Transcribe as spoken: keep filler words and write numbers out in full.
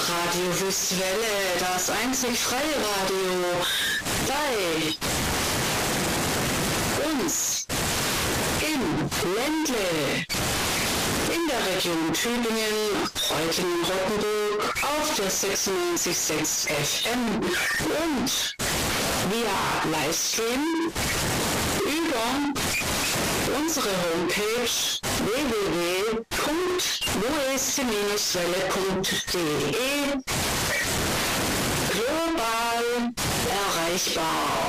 Radio Wüstwelle, das einzig freie Radio bei uns im Ländle, in der Region Tübingen, Reutlingen, Rottenburg, auf der sechsundneunzig Komma sechs F M und via Livestream über unsere Homepage w w w punkt west welle punkt de global erreichbar.